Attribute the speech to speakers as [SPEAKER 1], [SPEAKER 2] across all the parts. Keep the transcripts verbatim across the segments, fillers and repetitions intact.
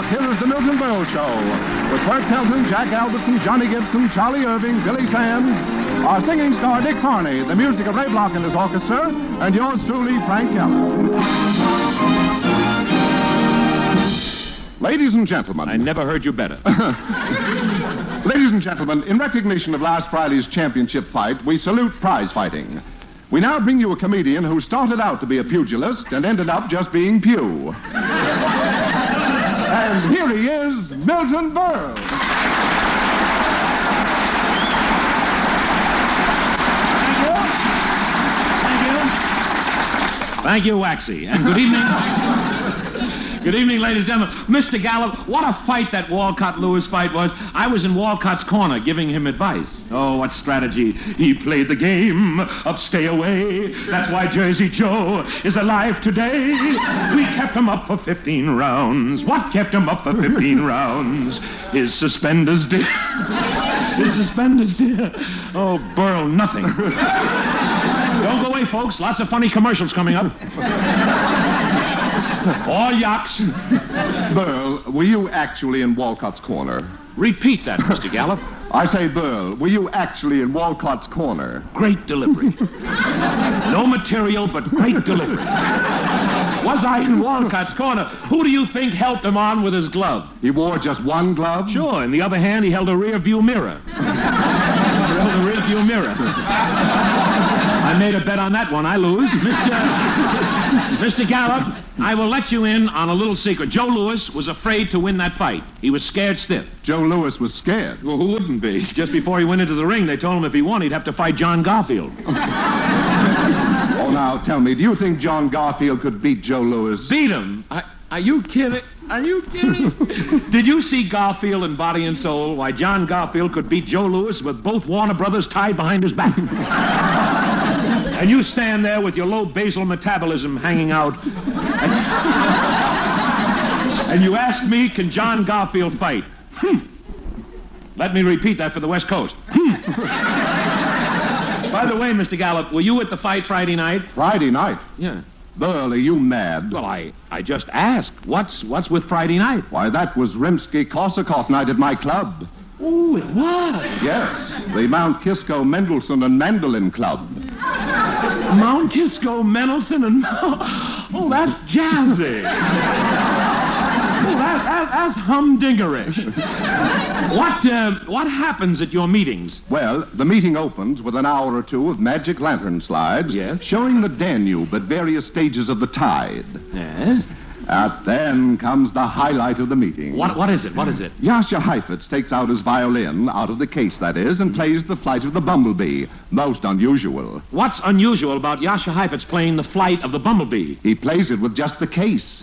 [SPEAKER 1] here is the Milton Berle Show, with Bert Pelton, Jack Albertson, Johnny Gibson, Charlie Irving, Billy Sands, our singing star Dick Carney, the music of Ray Block and his orchestra, and yours truly, Frank Keller. Ladies and gentlemen.
[SPEAKER 2] I never heard you better.
[SPEAKER 1] Ladies and gentlemen, in recognition of last Friday's championship fight, we salute prize fighting. We now bring you a comedian who started out to be a pugilist and ended up just being Pew. And here he is, Milton Berle.
[SPEAKER 2] Thank you. Thank you. Thank you, Waxy. And good evening. Good evening, ladies and gentlemen. Mister Gallup, what a fight that Walcott-Lewis fight was. I was in Walcott's corner giving him advice. Oh, what strategy. He played the game of stay away. That's why Jersey Joe is alive today. We kept him up for fifteen rounds. What kept him up for fifteen rounds? His suspenders, dear. His suspenders, dear. Oh, Burl, nothing. Don't go away, folks. Lots of funny commercials coming up. All yucks.
[SPEAKER 1] Burl, were you actually in Walcott's corner?
[SPEAKER 2] Repeat that, Mister Gallup.
[SPEAKER 1] I say, Burl, were you actually in Walcott's corner?
[SPEAKER 2] Great delivery. No material, but great delivery. Was I in Walcott's corner? Who do you think helped him on with his glove?
[SPEAKER 1] He wore just one glove?
[SPEAKER 2] Sure. In the other hand, he held a rear view mirror. He held a rear view mirror. I made a bet on that one. I lose. Mister Mister Gallup, I will let you in on a little secret. Joe Louis was afraid to win that fight. He was scared stiff.
[SPEAKER 1] Joe Louis was scared?
[SPEAKER 2] Well, who wouldn't be? Just before he went into the ring, they told him if he won, he'd have to fight John Garfield.
[SPEAKER 1] Oh, now, tell me, do you think John Garfield could beat Joe Louis?
[SPEAKER 2] Beat him? I, are you kidding? Are you kidding? Did you see Garfield in Body and Soul? Why, John Garfield could beat Joe Louis with both Warner Brothers tied behind his back. And you stand there with your low basal metabolism hanging out. And, and you ask me, can John Garfield fight? Hmm. Let me repeat that for the West Coast. Hmm. By the way, Mister Gallup, were you at the fight Friday night?
[SPEAKER 1] Friday night?
[SPEAKER 2] Yeah.
[SPEAKER 1] Burl, are you mad?
[SPEAKER 2] Well, I, I just asked. What's what's with Friday night?
[SPEAKER 1] Why, that was Rimsky-Korsakov night at my club.
[SPEAKER 2] Oh, it was?
[SPEAKER 1] Yes, the Mount Kisco, Mendelssohn, and Mandolin Club.
[SPEAKER 2] Mount Kisco, Mendelssohn, and... Oh, that's jazzy. Oh, that, that, that's humdingerish. What, uh, what happens at your meetings?
[SPEAKER 1] Well, the meeting opens with an hour or two of magic lantern slides.
[SPEAKER 2] Yes.
[SPEAKER 1] Showing the Danube at various stages of the tide.
[SPEAKER 2] Yes.
[SPEAKER 1] And then comes the highlight of the meeting.
[SPEAKER 2] What, what is it? What is it?
[SPEAKER 1] Jascha Heifetz takes out his violin, out of the case, that is, and plays the Flight of the Bumblebee. Most unusual.
[SPEAKER 2] What's unusual about Jascha Heifetz playing the Flight of the Bumblebee?
[SPEAKER 1] He plays it with just the case.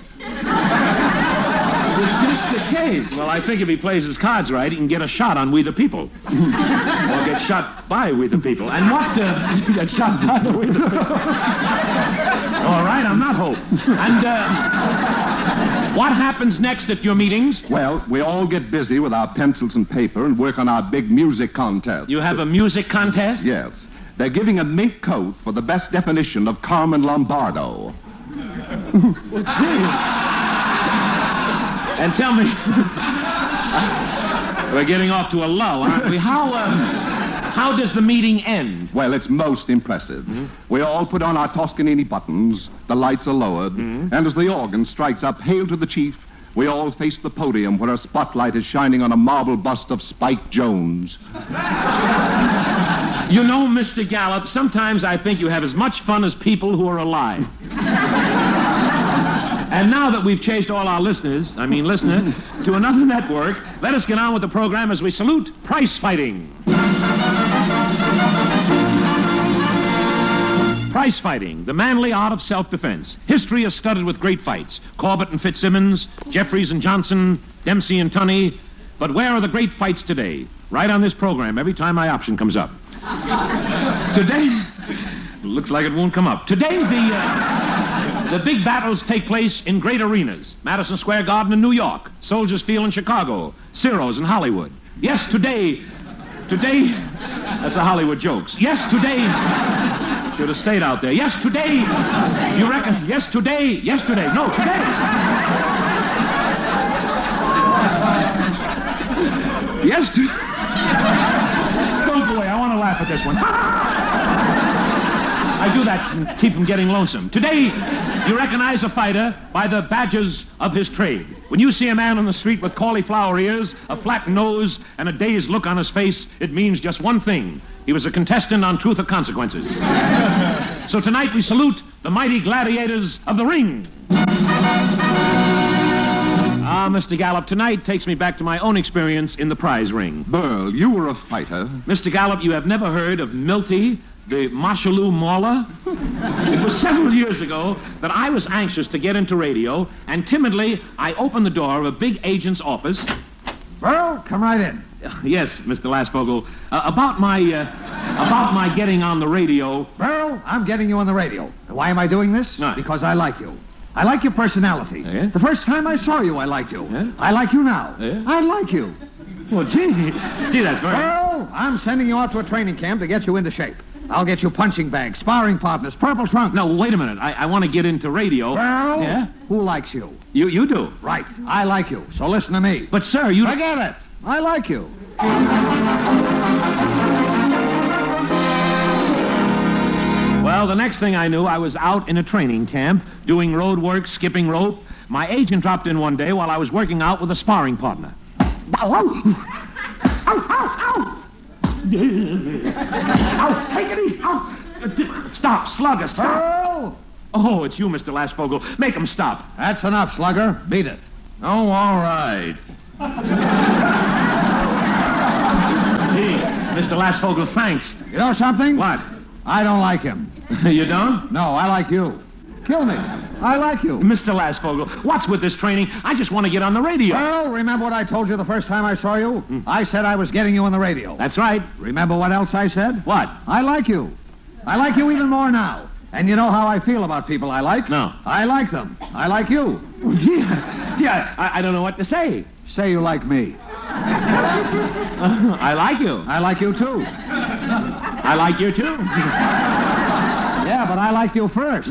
[SPEAKER 2] With just the case? Well, I think if he plays his cards right, he can get a shot on We the People. Or get shot by We the People. And what, uh, get shot by the We the People. All right, I'm not Hope. And, uh, what happens next at your meetings?
[SPEAKER 1] Well, we all get busy with our pencils and paper and work on our big music contest.
[SPEAKER 2] You have a music contest?
[SPEAKER 1] Yes. They're giving a mink coat for the best definition of Carmen Lombardo.
[SPEAKER 2] Well, gee. And tell me, we're getting off to a lull, aren't we? How, uh, how does the meeting end?
[SPEAKER 1] Well, it's most impressive. Mm-hmm. We all put on our Toscanini buttons, the lights are lowered, mm-hmm. and as the organ strikes up Hail to the Chief, we all face the podium where a spotlight is shining on a marble bust of Spike Jones.
[SPEAKER 2] You know, Mister Gallup, sometimes I think you have as much fun as people who are alive. And now that we've chased all our listeners, I mean listener, to another network, let us get on with the program as we salute prize fighting. Prize fighting, the manly art of self-defense. History is studded with great fights. Corbett and Fitzsimmons, Jeffries and Johnson, Dempsey and Tunney. But where are the great fights today? Right on this program, every time my option comes up. Today, looks like it won't come up. Today, the... Uh, The big battles take place in great arenas. Madison Square Garden in New York. Soldiers Field in Chicago. Ciro's in Hollywood. Yes, today... Today... That's a Hollywood jokes. Yes, today... Should have stayed out there. Yes, today... You reckon... Yes, today... Yesterday... No, today...
[SPEAKER 1] Yes.
[SPEAKER 2] Don't go away. I want to laugh at this one. I do that to keep him getting lonesome. Today, you recognize a fighter by the badges of his trade. When you see a man on the street with cauliflower ears, a flat nose, and a dazed look on his face, it means just one thing. He was a contestant on Truth or Consequences. So tonight we salute the mighty gladiators of the ring. Ah, Mister Gallup, tonight takes me back to my own experience in the prize ring.
[SPEAKER 1] Burl, you were a fighter.
[SPEAKER 2] Mister Gallup, you have never heard of Milty, the Marshalloo Mauler? It was several years ago that I was anxious to get into radio, and timidly I opened the door of a big agent's office.
[SPEAKER 3] Burl, come right in.
[SPEAKER 2] Uh, yes, Mister Lasvogel. Uh, about my, uh, about my getting on the radio.
[SPEAKER 3] Burl, I'm getting you on the radio. Why am I doing this?
[SPEAKER 2] Right.
[SPEAKER 3] Because I like you. I like your personality.
[SPEAKER 2] Yeah?
[SPEAKER 3] The first time I saw you, I liked you.
[SPEAKER 2] Yeah?
[SPEAKER 3] I like you now.
[SPEAKER 2] Yeah?
[SPEAKER 3] I like you.
[SPEAKER 2] Well, gee, gee, that's very...
[SPEAKER 3] Burl, I'm sending you out to a training camp to get you into shape. I'll get you punching bags, sparring partners, purple trunk.
[SPEAKER 2] No, wait a minute. I, I want to get into radio.
[SPEAKER 3] Burl,
[SPEAKER 2] Yeah?
[SPEAKER 3] who likes you?
[SPEAKER 2] You, you do.
[SPEAKER 3] Right. I like you. So listen to me.
[SPEAKER 2] But, sir, you...
[SPEAKER 3] Forget it. I like you.
[SPEAKER 2] Well, the next thing I knew, I was out in a training camp, doing road work, skipping rope. My agent dropped in one day while I was working out with a sparring partner. Ow, ow. Ow, ow, ow. Ow, take it easy. Ow. Stop, Slugger, stop.
[SPEAKER 3] Burl!
[SPEAKER 2] Oh, it's you, Mister Lasvogel. Make him stop.
[SPEAKER 3] That's enough, Slugger. Beat it.
[SPEAKER 1] Oh, all right.
[SPEAKER 2] Gee, Mister Lasvogel, thanks.
[SPEAKER 3] You know something?
[SPEAKER 2] What?
[SPEAKER 3] I don't like him.
[SPEAKER 2] You don't?
[SPEAKER 3] No, I like you. Kill me. I like you.
[SPEAKER 2] Mister Lasvogel, what's with this training? I just want to get on the radio.
[SPEAKER 3] Well, remember what I told you the first time I saw you? I said I was getting you on the radio.
[SPEAKER 2] That's right.
[SPEAKER 3] Remember what else I said?
[SPEAKER 2] What?
[SPEAKER 3] I like you. I like you even more now. And you know how I feel about people I like?
[SPEAKER 2] No.
[SPEAKER 3] I like them. I like you.
[SPEAKER 2] Yeah, yeah I, I don't know what to say.
[SPEAKER 3] Say you like me.
[SPEAKER 2] I like you.
[SPEAKER 3] I like you too.
[SPEAKER 2] I like you, too.
[SPEAKER 3] Yeah, but I like you first.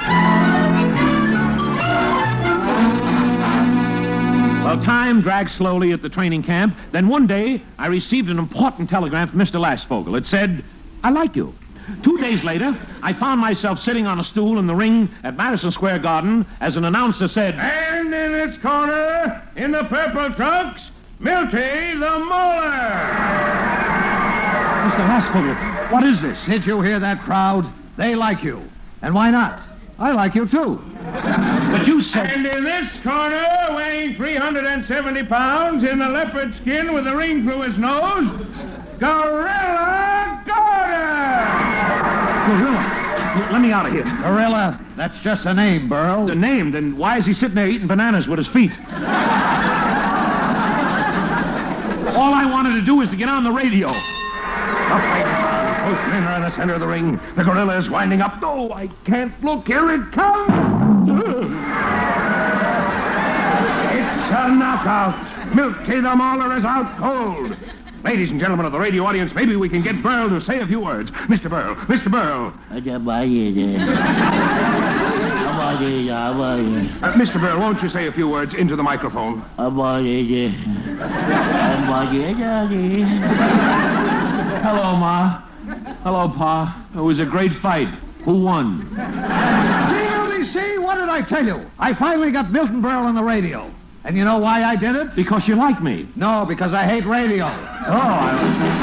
[SPEAKER 2] Well, time dragged slowly at the training camp. Then one day, I received an important telegram from Mister Lasvogel. It said, I like you. Two days later, I found myself sitting on a stool in the ring at Madison Square Garden as an announcer said,
[SPEAKER 4] And in its corner, in the purple trunks, Milty the Mauler.
[SPEAKER 2] Mister Lasvogel, what is this?
[SPEAKER 3] Did you hear that crowd? They like you. And why not? I like you too.
[SPEAKER 2] But you said...
[SPEAKER 4] And in this corner, weighing three hundred seventy pounds, in the leopard skin with a ring through his nose, Gorilla Gordon!
[SPEAKER 2] Gorilla? Let me out of here.
[SPEAKER 3] Gorilla, that's just a name, Burl.
[SPEAKER 2] The name? Then why is he sitting there eating bananas with his feet? All I wanted to do was to get on the radio.
[SPEAKER 4] Both men are in the center of the ring. The gorilla is winding up. No, I can't look. Here it comes. It's a knockout. Milty the Mauler is out cold. Ladies and gentlemen of the radio audience, maybe we can get Burl to say a few words. Mister Burl, Mister Burl. Uh, Mister Burl, won't you say a few words into the microphone?
[SPEAKER 2] Hello, Ma. Hello, Pa. It was a great fight. Who won?
[SPEAKER 3] See, Milty, see? What did I tell you? I finally got Milton Burl on the radio. And you know why I did it?
[SPEAKER 2] Because you like me.
[SPEAKER 3] No, because I hate radio.
[SPEAKER 2] Oh, I...